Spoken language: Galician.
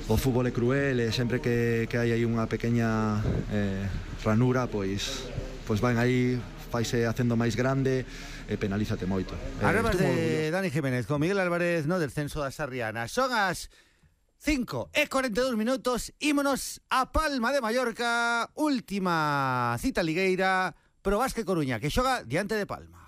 o fútbol é cruel e sempre que hai aí unha pequeña ranura, pois van aí, faise facendo máis grande e penalízate moito. Arrebas de Dani Jiménez con Miguel Álvarez no descenso da Sarriana. Son as 5:42, ímonos a Palma de Mallorca, última cita ligueira pro Básquet Coruña, que xoga diante de Palma.